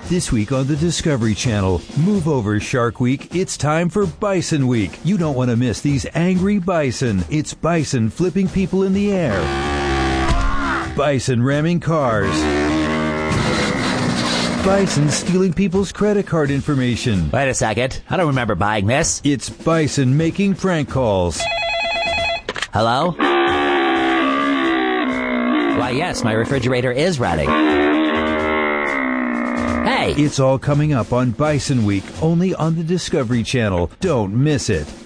This week on the Discovery Channel, move over Shark Week. It's time for Bison Week. You don't want to miss these angry bison. It's bison flipping people in the air. Bison ramming cars. Bison stealing people's credit card information. Wait a second. I don't remember buying this. It's bison making prank calls. Hello? Why, yes, my refrigerator is ready. Hey! It's all coming up on Bison Week, only on the Discovery Channel. Don't miss it.